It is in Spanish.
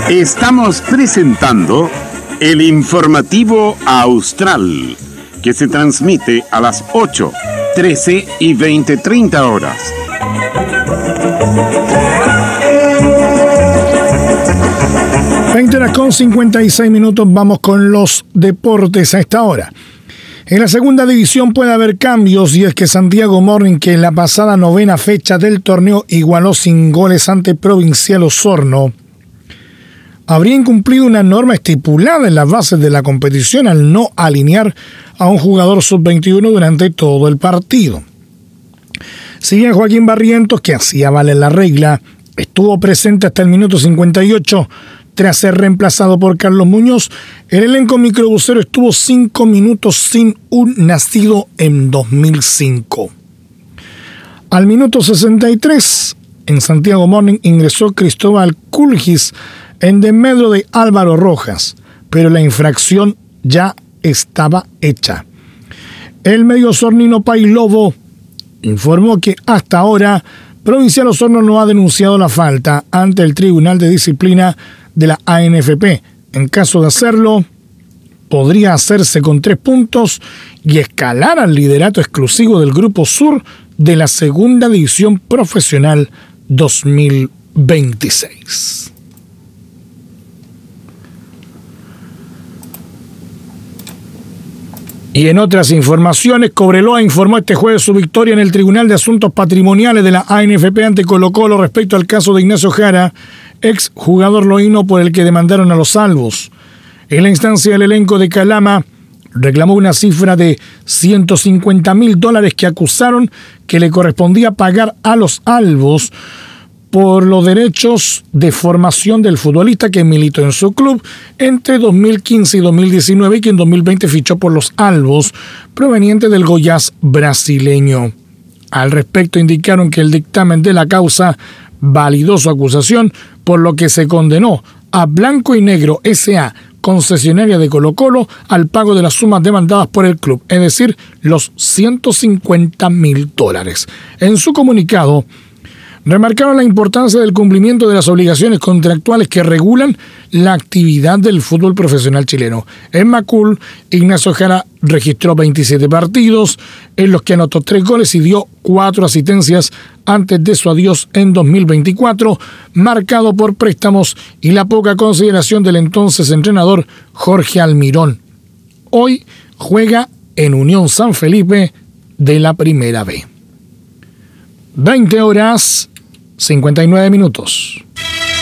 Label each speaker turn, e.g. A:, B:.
A: Estamos presentando el informativo Austral, que se transmite a las 8, 13 y 20:30 horas.
B: Con 56 minutos, vamos con los deportes a esta hora. En la segunda división puede haber cambios, y es que Santiago Morning, que en la pasada novena fecha del torneo igualó sin goles ante Provincial Osorno, habría incumplido una norma estipulada en las bases de la competición al no alinear a un jugador sub-21 durante todo el partido. Si bien Joaquín Barrientos, que hacía valer la regla, estuvo presente hasta el minuto 58, tras ser reemplazado por Carlos Muñoz, el elenco microbusero estuvo 5 minutos sin un nacido en 2005. Al minuto 63, en Santiago Morning ingresó Cristóbal Culgis en desmedro de Álvaro Rojas, pero la infracción ya estaba hecha. El medio osornino Pailobo informó que hasta ahora Provincial Osorno no ha denunciado la falta ante el Tribunal de Disciplina de la ANFP. En caso de hacerlo, podría hacerse con 3 puntos y escalar al liderato exclusivo del Grupo Sur de la Segunda División Profesional 2026. Y en otras informaciones, Cobreloa informó este jueves su victoria en el Tribunal de Asuntos Patrimoniales de la ANFP ante Colo-Colo respecto al caso de Ignacio Jara, ex jugador loíno por el que demandaron a los Albos. En la instancia, el elenco de Calama reclamó una cifra de $150,000 que acusaron que le correspondía pagar a los Albos por los derechos de formación del futbolista que militó en su club entre 2015 y 2019 y que en 2020 fichó por los Albos, proveniente del Goiás brasileño. Al respecto, indicaron que el dictamen de la causa validó su acusación, por lo que se condenó a Blanco y Negro S.A., concesionaria de Colo-Colo, al pago de las sumas demandadas por el club, es decir, los $150,000. En su comunicado, remarcaron la importancia del cumplimiento de las obligaciones contractuales que regulan la actividad del fútbol profesional chileno. En Macul, Ignacio Jara registró 27 partidos, en los que anotó 3 goles y dio 4 asistencias antes de su adiós en 2024, marcado por préstamos y la poca consideración del entonces entrenador Jorge Almirón. Hoy juega en Unión San Felipe de la Primera B. 20 horas 59 minutos.